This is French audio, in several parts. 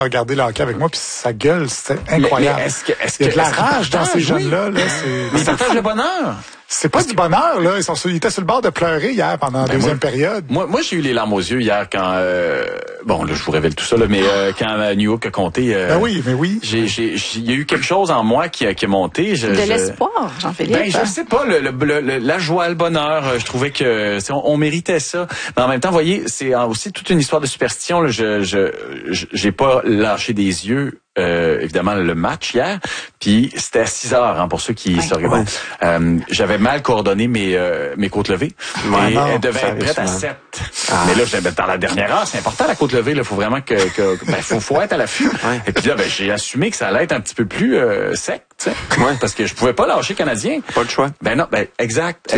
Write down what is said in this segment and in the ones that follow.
Regarder le hockey avec moi, puis sa gueule, c'était incroyable. Mais est-ce il y a de la rage dans ces jeunes-là. Là, mais ils partagent le bonheur. C'est pas du bonheur, là. Ils étaient sur le bord de pleurer hier pendant la deuxième période. Moi, j'ai eu les larmes aux yeux hier quand... bon, là, je vous révèle tout ça, là, mais quand New York a compté... oui. Il y a eu quelque chose en moi qui a monté. De l'espoir, Jean-Philippe. Ben, je sais pas, la joie, le bonheur, je trouvais que on méritait ça. Mais en même temps, vous voyez, c'est aussi toute une histoire de superstition. Là. J'ai pas lâché des yeux... évidemment le match hier, puis c'était à 6h pour ceux qui se regardent. J'avais mal coordonné mes côtes levées et elle devait être prête à 7. Mais là, dans la dernière heure, c'est important la côte levée, là, faut vraiment faut être à l'affût. Et puis là, j'ai assumé que ça allait être un petit peu plus sec, tu sais. Parce que je pouvais pas lâcher Canadien. Pas le choix. Non, exact.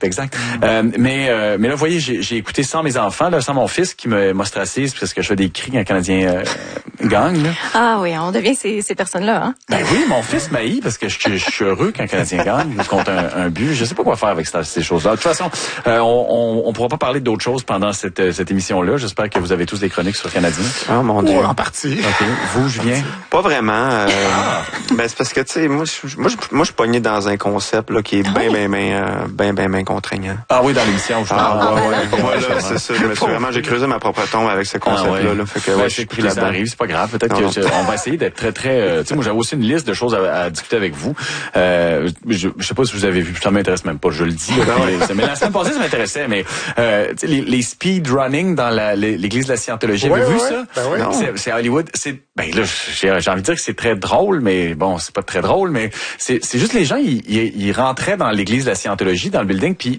Mais là, vous voyez, j'ai écouté sans mes enfants, là, sans mon fils qui m'ostracise parce que je fais des cris quand un Canadien gagne. Là. Ah oui, on devient ces personnes-là, hein? Ben oui, mon fils m'haït parce que je suis heureux quand un Canadien gagne contre un but. Je sais pas quoi faire avec ces choses-là. De toute façon, on pourra pas parler d'autres choses pendant cette émission-là. J'espère que vous avez tous des chroniques sur Canadien. Ah, mon Dieu. En partie. OK. Vous, Julien? Pas vraiment. Ben, c'est parce que, tu sais, moi, je suis pogné dans un concept, là, qui est bien contraignant. Ah oui, dans l'émission. Voilà, c'est ça. J'ai creusé ma propre tombe avec ce concept-là, là. Fait que, j'ai pris ça arrive, c'est pas grave. Peut-être on va essayer d'être très, très... tu sais, moi, j'avais aussi une liste de choses à discuter avec vous. Je sais pas si vous avez vu, ça m'intéresse même pas, je le dis. Mais la semaine passée, ça m'intéressait. Mais les speed running dans l'église de la Scientologie, avez-vous vu ça? C'est à Hollywood. Là, j'ai envie de dire que c'est très drôle, mais bon, c'est pas très drôle, mais c'est juste les gens, ils rentraient dans l'église de la Scientologie, dans le building, puis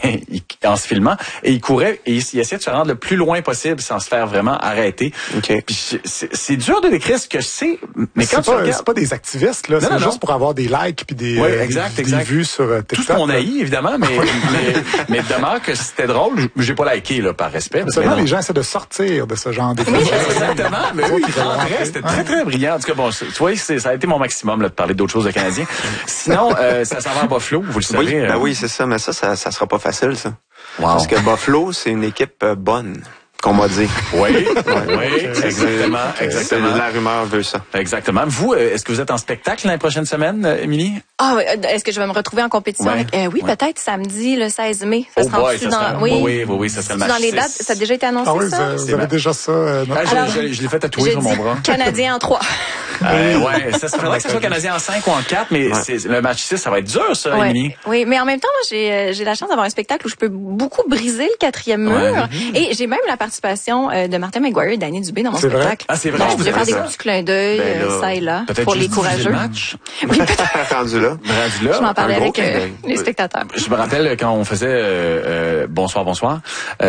en se filmant, et ils couraient, et ils essayaient de se rendre le plus loin possible sans se faire vraiment arrêter. Okay. Puis c'est dur de décrire ce que c'est, mais quand tu regardes... C'est pas des activistes, là. C'est juste pour avoir des likes puis des vues sur TikTok. Tout ce qu'on haït, évidemment, mais demeure que c'était drôle. J'ai pas liké, là, par respect. Seulement, les gens essaient de sortir de ce genre d'épisode. Exactement. Mais oui, c'était très, très brillant. En tout cas, bon, tu vois, ça a été mon maximum, là, de parler d'autres choses de Canadiens. Sinon, ça s'en va à Buffalo, vous le savez. Oui, c'est ça, mais ça sera pas facile, ça. Wow. Parce que Buffalo, c'est une équipe bonne. Qu'on m'a dit. Oui, exactement. La rumeur veut ça. Exactement. Vous, est-ce que vous êtes en spectacle l'année prochaine semaine, Émilie? Est-ce que je vais me retrouver en compétition? Oui, peut-être samedi, le 16 mai. Ça se rend dans... Oui, ça serait le match. Dans les dates, ça a déjà été annoncé, ça? Vous avez déjà ça? Je l'ai fait tatouer sur mon bras. Canadien en 3. Ça faudrait que ce soit Canadien en 5 ou en 4, mais le match 6, ça va être dur, ça, Émilie. Oui, mais en même temps, j'ai la chance d'avoir un spectacle où je peux beaucoup briser le 4e mur. Et j'ai même la participation de Martin McGuire et Danny Dubé dans mon spectacle. Ah, c'est vrai. Donc, je vais faire des petits clins d'œil, ça et là, pour les courageux. Oui, peut-être. Rendu là. Je m'en parlais avec les spectateurs. Je me rappelle quand on faisait Bonsoir.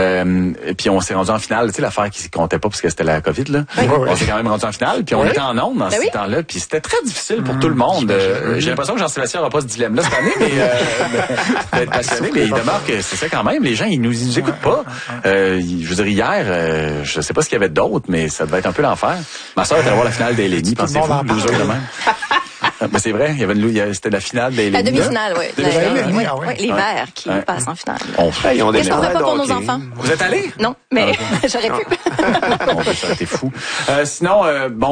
Et puis on s'est rendu en finale. Tu sais, l'affaire qui comptait pas parce que c'était la COVID, là. On s'est quand même rendu en finale. Puis on était en ondes dans ce temps-là. Puis c'était très difficile pour tout le monde. J'ai l'impression que Jean-Sébastien n'aura pas ce dilemme-là cette année, mais d'être passionné. Mais il demeure que c'est ça quand même. Les gens, ils nous écoutent pas. Je veux dire, hier, je sais pas ce qu'il y avait d'autre, mais ça devait être un peu l'enfer. Ma soeur était à voir la finale d'Eleni, pensez-vous, loser de même. Mais c'est vrai, c'était la finale d'Eleni. La demi-finale, oui. Les Verts qui passent en finale. Ils ont des je ne ferai pas pour nos enfants. Vous êtes allés? Non, mais j'aurais pu. Ça a été fou. Sinon,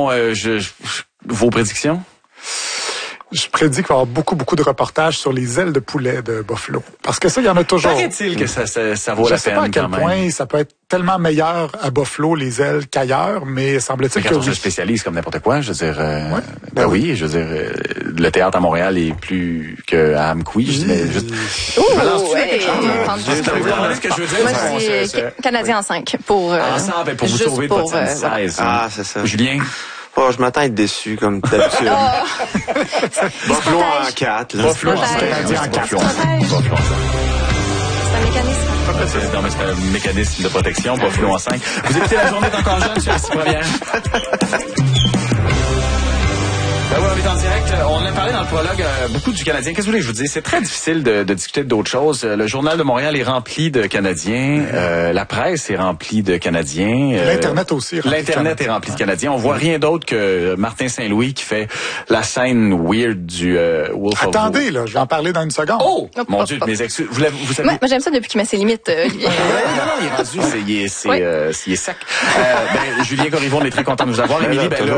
vos prédictions? Je prédis qu'il va y avoir beaucoup de reportages sur les ailes de poulet de Buffalo. Parce que ça, il y en a toujours. Paraît-il que ça vaut la peine. Je sais pas à quel point ça peut être tellement meilleur à Buffalo, les ailes, qu'ailleurs, mais semble-t-il que on se spécialise comme n'importe quoi, je veux dire... oui, je veux dire, le théâtre à Montréal est plus qu'à Amqui, je dirais juste... Je ce que je veux dire. Moi, je dis Canadien en 5 pour... Ensemble, pour vous sauver de votre 16. Ah, c'est ça. Julien? Oh, je m'attends à être déçu, comme d'habitude. Buffalo en 4. Buffalo en 4. C'est un mécanisme. C'est un mécanisme de protection. Buffalo en 5. Vous écoutez La Journée d'encore jeune sur la 6 première. Ben oui, on est en direct. On a parlé dans le prologue beaucoup du Canadien. Qu'est-ce que vous voulez que je vous dise? C'est très difficile de discuter d'autres choses. Le Journal de Montréal est rempli de Canadiens. La presse est remplie de Canadiens. L'Internet aussi. L'Internet est rempli de Canadiens. On voit rien d'autre que Martin Saint-Louis qui fait la scène weird du Wolf of Wall. Attendez, là, je vais en parler dans une seconde. Oh! Mon Dieu, mes excuses. Vous savez... Moi, j'aime ça depuis qu'il met ses limites, Olivier. Non, il est rendu, il est sec. Julien Corriveau, on est très content de vous avoir. Émilie, ben là,